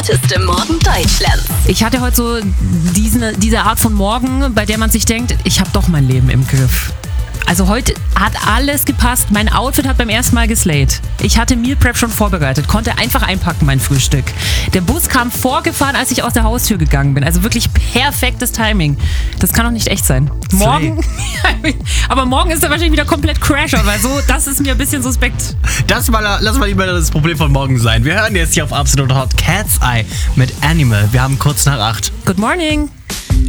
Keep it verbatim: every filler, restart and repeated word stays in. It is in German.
Hotteste Morgen Deutschlands. Ich hatte heute so diese, diese Art von Morgen, bei der man sich denkt, ich habe doch mein Leben im Griff. Also heute hat alles gepasst. Mein Outfit hat beim ersten Mal geslayed. Ich hatte Meal Prep schon vorbereitet, konnte einfach einpacken mein Frühstück. Der Bus kam vorgefahren, als ich aus der Haustür gegangen bin. Also wirklich perfektes Timing. Das kann doch nicht echt sein. Morgen, aber morgen ist er wahrscheinlich wieder komplett Crasher, weil so, das ist mir ein bisschen suspekt. Das mal, lass mal lieber das Problem von morgen sein. Wir hören jetzt hier auf Absolut Hot Cat's Eye mit Animal. Wir haben kurz nach acht. Good morning.